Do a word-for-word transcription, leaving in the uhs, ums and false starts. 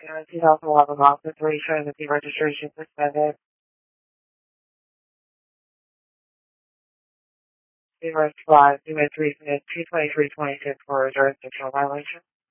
And two thousand eleven Mazda three showing that the registration suspended. Zero five, zero three, two twenty-three twenty-six for a jurisdictional violation.